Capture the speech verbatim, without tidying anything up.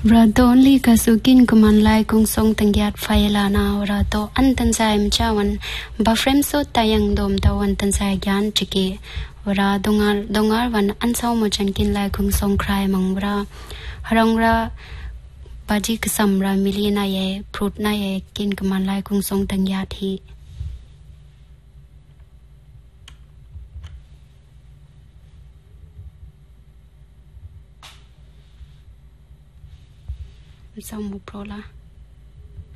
ราโตนลีกาสุกินกุมันไลกุงทรงตังยัดไฟลานาวราโตอันตันใจมจาวันบาเฟรมสุดตายังดมตาวันตันใจยานจิเกวราดงอาดงอาวันอันเศร้ามุจันกินไลกุงทรงใครมังวราฮรังราบาจิกสัมรามิลีนายพรุดนายกินกุมันไลกุงทรงตังยัดฮีเศร้ามุโปรละ